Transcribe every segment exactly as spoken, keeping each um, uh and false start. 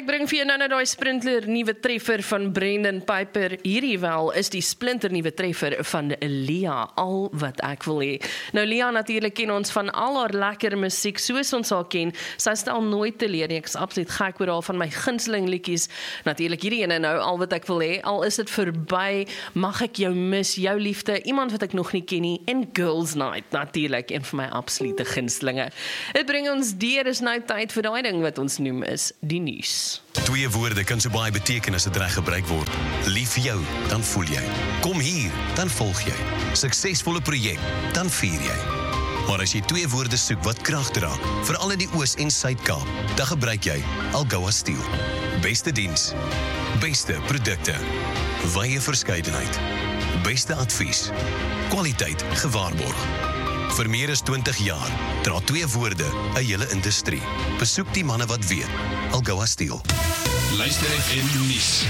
Ek bring vir jou nou nou daai sprinter nuwe treffer van Brendan Piper. Hierdie wel is die splinter nuwe treffer van Lia, Al wat ek wil hê. Nou Lia natuurlik ken ons van al haar lekker musiek, soos ons haar ken. Sy stel nooit teleur nie. Ek is absoluut gek oor haar van my gunsteling liedjies. Natuurlik hierdie ene nou, Al wat ek wil hê. Al is dit verby, mag ek jou mis, jou liefde, iemand wat ek nog nie ken nie, en Girls Night natuurlik, een van my absolute gunstelinge. Dit bring ons deur, is nou tyd vir daai ding wat ons noem is die nuus. Twee woorde kan so baie beteken as dit reg gebruik word. Lief vir jou, dan voel jy. Kom hier, dan volg jy. Suksesvolle projek, dan vier jy. Maar as jy twee woorde soek wat krag dra, veral in die Oos- en Suid-Kaap, dan gebruik jy Algoa Steel. Beste diens, beste produkte, wye verskeidenheid, beste advies, kwaliteit gewaarborg. Vir meer as twintig jaar dra twee woorde 'n hele industrie. Besoek die manne wat weet. Algoa Steel. Luister F M nuus.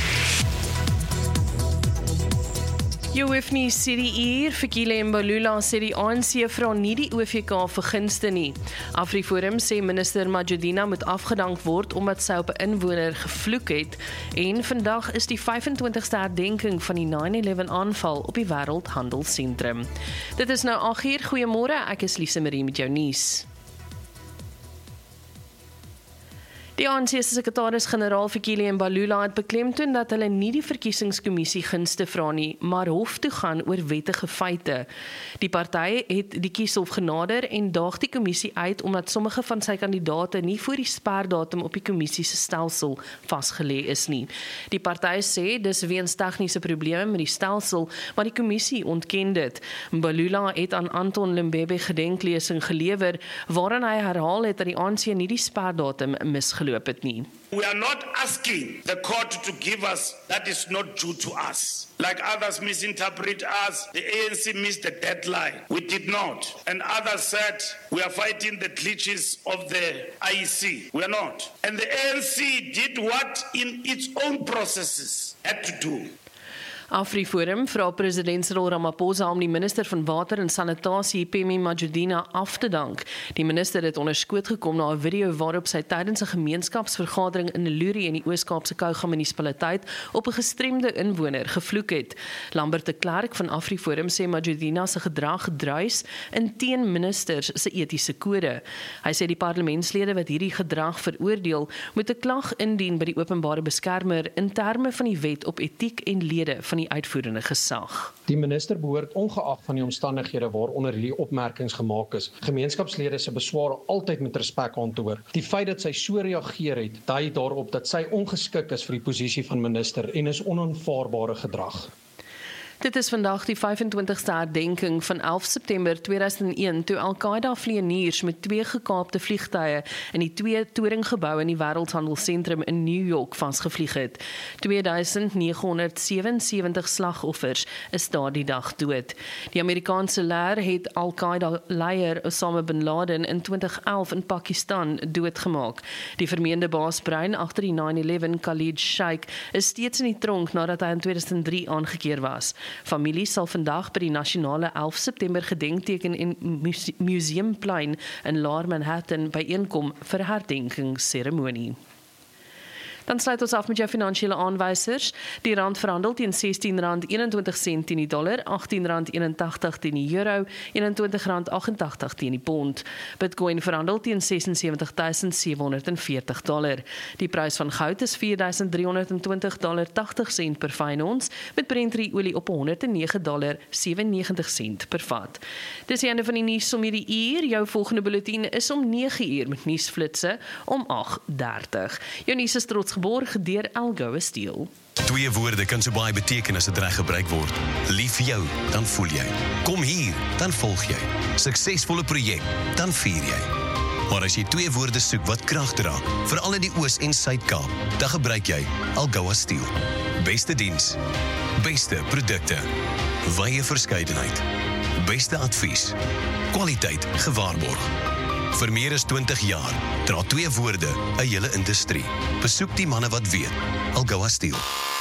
Jy hoef nie sê die eer, Fikile Mbalula sê die A N C vra nie die O V K vergunste nie. AfriForum sê minister Majudina moet afgedank word omdat sy op 'n inwoner gevloek het. En vandag is die vyfentwintigste herdenking van die nine eleven aanval op die Wêreldhandelsentrum. Dit is nou agt uur, goeiemôre, ek is Lise Marie met jou nuus. Die A N C se sekretaris-generaal Fikile Mbalula het beklemtoon dat hulle nie die verkiesingskommissie gunste vra nie, maar hof toe gaan oor wettige feite. Die party het die kieshof genader en daag die kommissie uit omdat sommige van sy kandidaate nie voor die sperdatum op die kommissie se stelsel vasgelê is nie. Die party sê dis weens tegniese probleme met die stelsel, maar die kommissie ontken dit. Mbalula het aan Anton Limbebe gedenklesing gelewer waarin hy herhaal het dat die A N C nie die sperdatum misgeloop het nie. We are not asking the court to give us that is not due to us. Like others misinterpret us, the A N C missed the deadline. We did not. And others said we are fighting the glitches of the I E C. We are not. And the A N C did what in its own processes had to do. AfriForum vra president Cyril Ramaphosa om die minister van Water en Sanitasie, Pemi Majudina, af te dank. Die minister het onder skoot gekom na 'n video waarop sy tydens 'n gemeenskapsvergadering in Luri in die Oos-Kaapse Kouga munisipaliteit op 'n gestremde inwoner gevloek het. Lambert de Klerk van AfriForum sê Majudina se gedrag druis in teen ministers se etiese kode. Hy sê die parlementslede wat hierdie gedrag veroordeel, moet 'n klag indien by die openbare beskermer in terme van die wet op etiek en lede van die uitvoerende gesag. Die minister behoort ongeag van die omstandighede waaronder hierdie opmerkings gemaak is, gemeenskapslede se besware altyd met respek aan te hoor. Die feit dat sy so reageer het, dui daarop dat sy ongeskik is vir die posisie van minister en is onaanvaarbare gedrag. Dit is vandag die vyfentwintigste herdenking van elf September tweeduisend een toe Al-Qaeda vlieëniers met twee gekaapte vliegtuie in die twee toringgebou in die Wêreldhandelsentrum in New York vasgevlieg het. twee duisend negenhonderd sewensewentig slagoffers is daardie dag dood. Die Amerikaanse leer het Al-Qaeda-leier Osama bin Laden in twintig elf in Pakistan doodgemaak. Die vermeende baasbrein agter die nine eleven, Khalid Sheikh, is steeds in die tronk nadat hy in tweeduisend drie aangekeer was. Familie sal vandag by die nasionale elf September gedenkteken in Museumplein in Lower Manhattan byeenkom vir 'n herdenkingsseremonie. Dan sluit ons af met jou finansiële aanwysers. Die rand verhandel teen sestien rand eenentwintig sent teen die dollar, agttien rand eenentagtig teen die euro, eenentwintig rand agt-en-tagtig teen die pond. Bitcoin verhandel teen sesensewenttig tuisend sewehonderdveertig dollar. Die prys van goud is vier duisend driehonderdtwintig dollar tagtig sent per fyn ons, met Brent olie op honderd en nege dollar sewennegentig sent per vat. Dis die einde van die nuus om hierdie uur. Jou volgende bulletin is om nege uur met nuusflitse om agt dertig. Jou nuus is trots geborg deur Algoa Steel. Twee woorde kan so baie beteken as dit reg gebruik word. Lief vir jou, dan voel jy. Kom hier, dan volg jy. Suksesvolle projek, dan vier jy. Maar as jy twee woorde soek wat krag dra, veral in die Oos- en Suid-Kaap, dan gebruik jy Algoa Steel. Beste diens, beste produkte, wye verskeidenheid, beste advies, kwaliteit gewaarborg. Vir meer as twintig jaar dra twee woorde 'n hele industrie. Besoek die manne wat weet. Algoa Steel.